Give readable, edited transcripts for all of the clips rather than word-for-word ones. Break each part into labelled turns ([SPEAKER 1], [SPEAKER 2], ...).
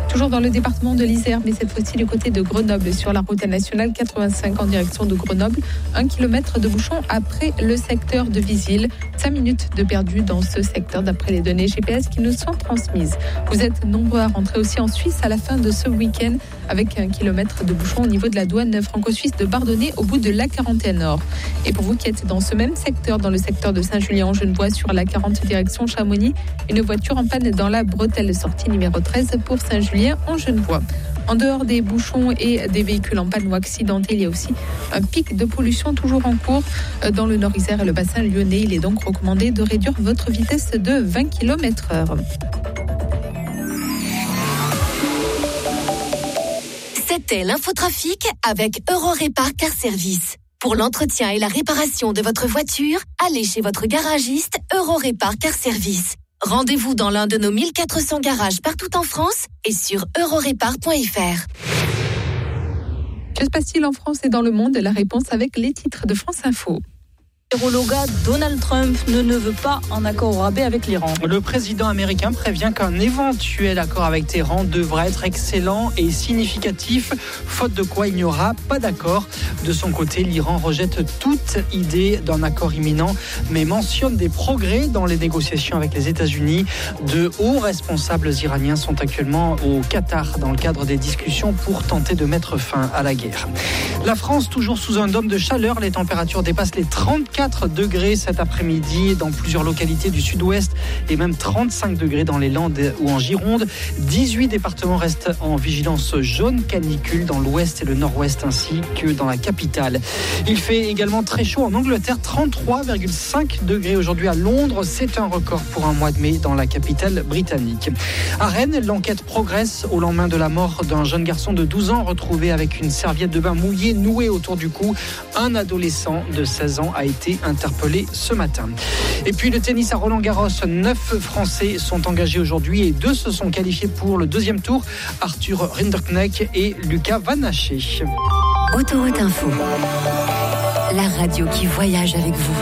[SPEAKER 1] Toujours dans le département de l'Isère, mais cette fois-ci du côté de Grenoble, sur la route nationale 85 en direction de Grenoble. 1 kilomètre de bouchon après le secteur de Visil. 5 minutes de perdu dans ce secteur d'après les données GPS qui nous sont transmises. Vous êtes nombreux à rentrer aussi en Suisse à la fin de ce week-end avec 1 kilomètre de bouchon au niveau de la douane franco-suisse de Bardonnay au bout de l'A41 Nord. Et pour vous qui êtes dans ce même secteur, dans le secteur de Saint-Julien-en-Genevois sur la 40 direction Chamonix, une voiture en panne dans la bretelle sortie numéro 13 pour Saint-Julien-en-Genevois. En dehors des bouchons et des véhicules en panne ou accidentés, il y a aussi un pic de pollution toujours en cours dans le Nord-Isère et le bassin lyonnais. Il est donc recommandé de réduire votre vitesse de 20 km/h.
[SPEAKER 2] C'était l'infotrafic avec Eurorépar Car Service. Pour l'entretien et la réparation de votre voiture, allez chez votre garagiste Eurorépar Car Service. Rendez-vous dans l'un de nos 1400 garages partout en France et sur eurorépar.fr.
[SPEAKER 1] Que se passe-t-il en France et dans le monde? La réponse avec les titres de France Info.
[SPEAKER 3] L'homologue Donald Trump ne veut pas un accord au rabais avec l'Iran.
[SPEAKER 4] Le président américain prévient qu'un éventuel accord avec Téhéran devra être excellent et significatif, faute de quoi il n'y aura pas d'accord. De son côté, l'Iran rejette toute idée d'un accord imminent, mais mentionne des progrès dans les négociations avec les États-Unis. De hauts responsables iraniens sont actuellement au Qatar dans le cadre des discussions pour tenter de mettre fin à la guerre. La France, toujours sous un dôme de chaleur, les températures dépassent les 34 degrés cet après-midi dans plusieurs localités du sud-ouest et même 35 degrés dans les Landes ou en Gironde. 18 départements restent en vigilance jaune canicule dans l'ouest et le nord-ouest ainsi que dans la capitale. Il fait également très chaud en Angleterre, 33,5 degrés aujourd'hui à Londres. C'est un record pour un mois de mai dans la capitale britannique. À Rennes, l'enquête progresse au lendemain de la mort d'un jeune garçon de 12 ans retrouvé avec une serviette de bain mouillée nouée autour du cou. Un adolescent de 16 ans a été interpellé ce matin. Et puis le tennis à Roland-Garros, 9 Français sont engagés aujourd'hui et 2 se sont qualifiés pour le deuxième tour. Arthur Rinderknecht et Lucas Van Haché.
[SPEAKER 2] Autoroute Info, la radio qui voyage avec vous.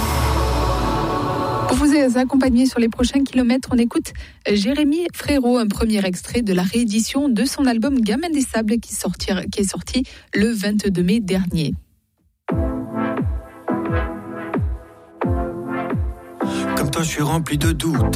[SPEAKER 1] Pour vous accompagner sur les prochains kilomètres, on écoute Jérémy Frérot, un premier extrait de la réédition de son album Gamin des Sables qui est sorti le 22 mai dernier.
[SPEAKER 5] Comme toi, je suis rempli de doutes.